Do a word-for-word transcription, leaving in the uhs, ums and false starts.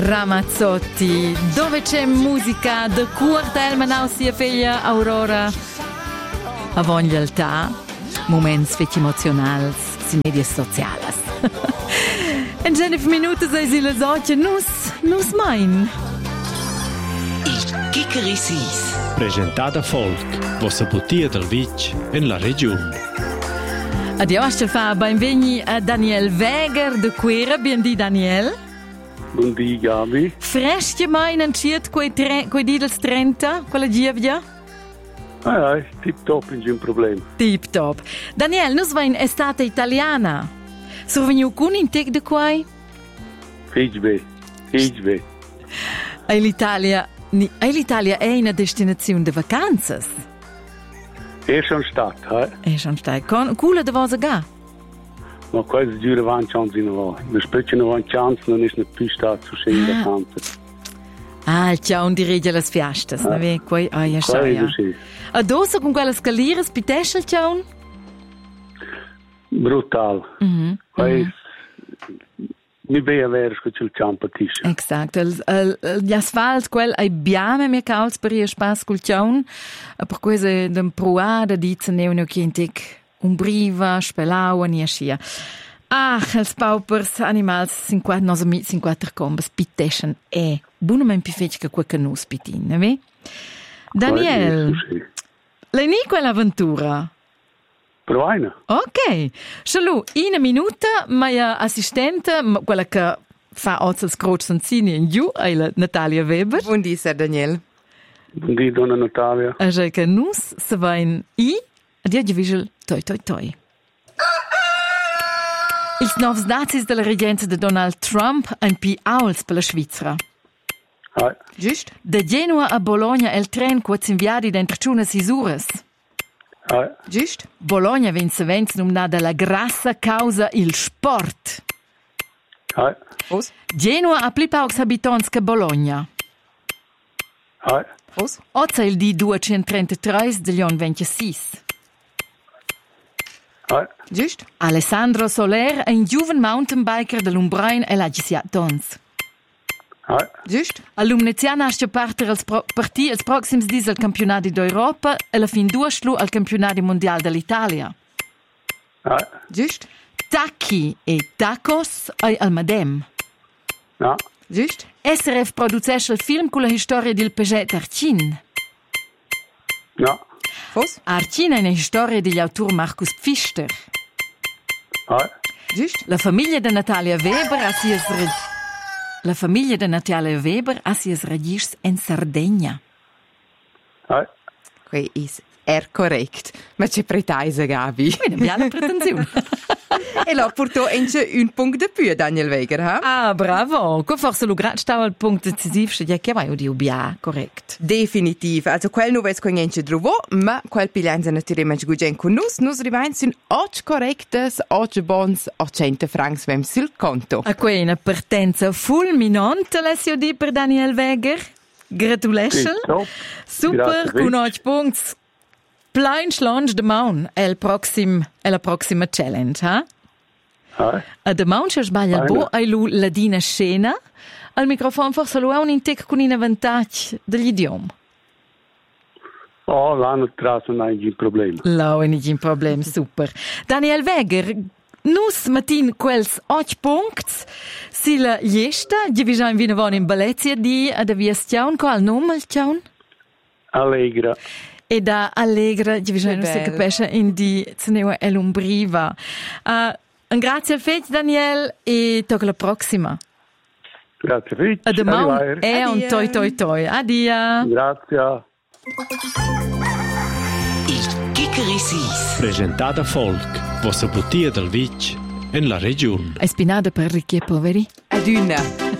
Ramazzotti, dove c'è musica de curta el manau sia figlia Aurora a voglialtà, moments feci emozionals, si medias socialas. En genef minutos sei si le socia nus, nus mein. Il Chickerissis. Presentata folk, vossa butia del Vic in la regione. Adio, hasta fa benveni a Daniel Weger de Quera. Biendi Daniel. Buondì Gabi. Fresche mai in ciet quei tre, quei didels trenta, quella gievia? Ah, ah, tip top, non c'è un problema. Tip top. Daniel, nus va in estate italiana. So veniu cun in tec de quai? Fich be, fich be. E l'Italia, e l'Italia è una destinazione de vacanzas. È schon stat, eh? È schon stat. Con cula de vosa ga? Ma quasi giura van chance in va. Wir spötchen van chance, non ist nicht più stat zu schön vacanze. Ah, il ciao di regia las fiastas, ah. Ne quei ah ja scha ja. Adosso con quelle scaliere spitesce il ciao? Brutal. Mhm. Quei mi be aver sco il campo tisce. Esatto. Gli asfalt quel ai biame mi caus per il spas col ciao. Per quese dem proada dice neunio kintik un briva spelau ni scia. Ah, els paupers animals cinquanta nos amici cinquanta combes piteschen e buonamente più fece che quel canus pitin, ne ve? Daniel. Lei ni quell'avventura? Provaina. Ok. Shalu, in una minuta, mia assistente, quella che fa oggi il scrocio sanzini in giù, è la Natalia Weber. Buondì, Sir Daniel. Buondì, donna Natalia. E già che nus se va in i, adia di vigil, toi, toi, toi. Ils novs dazis della regenza de Donald Trump en pi auls per la Svizzera. Ah. Giust? De Genua a Bologna el tren quaz inviadi dentro ciuna sisuras. Ah. Giust? Bologna vinse vens numnada la grassa causa il sport. Ah. Os? Genua ha pli paucs habitants che Bologna. Ah. Os? Ozza il di duecentotrentatré degli anni ventisei. Ah. Giust? Alessandro Soler è un giovane mountainbiker dell'Umbrain e l'ha gisiat dons. Ah. Giust? All'Umneziana ha partir als pro- partì als proxims dis al campionati d'Europa e la fin duaslu al campionati mondiali dell'Italia. Ah. Giust? Tacchi e tacos ai al Madem. No. Giust? S R F producesce il film con la storia del Peget Arcin. No. Os? Arcin è una storia degli autori Marcus Pfister. Ah. Giust? La famiglia di Natalia Weber ha sies re... La famiglia di Natalia Weber ha sies regis in Sardegna. Ah. Quei is er correct. Ma c'è pretaisa, Gabi. Quindi abbiamo la pretensione. E là portò ence un punct de più, Daniel Weger, ha? Ah, bravo. Qua forse lo grad stava il punto decisivo, se che vai udio bia, correct. Definitiv. Also quel nu ves con ence druvo, ma quel pilenza naturalmente gugen con nus, nus rivain sun och correctes, och bons, och cento francs vem sul conto. A quei una partenza fulminante, lesio di per Daniel Weger. Gratulation. Top. Super, Grazie. con och punts. Plein schlange de maun è il proxim, è la prossima challenge, ha? Ah. A de maun c'è sbaglia il bo ai lu ladina scena, al microfono forse lo ha un intec con in vantaggio degli idiomi. Oh, l'anno traso non c'è un problema. Là è un problema, super. Daniel Weger, nus matin quels och punkts, si la jesta, di visan vinavon in Balezia di ad avias ciaun, qual nome il ciaun? Allegra. E da Allegra, di visan non si capisce in di Ceneo e l'Umbriva. Uh, un grazie al fetch, Daniel, e tocca la prossima. Grazie Fitch. A domani è un toi toi toi. Addio. Grazie. Il Chickerissis. Presentata folk, vossa butia del Vic in la regione. È spinata per ricchi e poveri? Aduna.